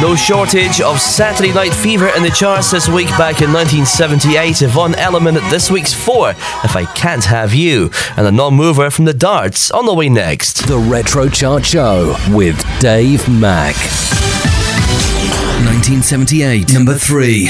No shortage of Saturday Night Fever in the charts this week. Back in 1978, Yvonne Elliman at this week's 4, If I Can't Have You, and a non-mover from the Darts on the way next. The Retro Chart Show with Dave Mack. 1978, number 3.